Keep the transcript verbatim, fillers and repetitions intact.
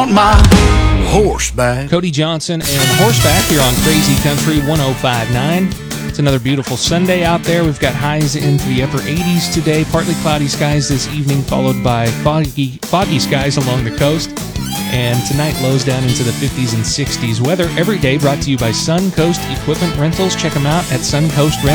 my horseback. Cody Johnson and Horseback here on Crazy Country one oh five point nine. It's another beautiful Sunday out there. We've got highs into the upper eighties today, partly cloudy skies this evening, followed by foggy, foggy skies along the coast. And tonight, lows down into the fifties and sixties. Weather every day brought to you by Suncoast Equipment Rentals. Check them out at Suncoast Rentals.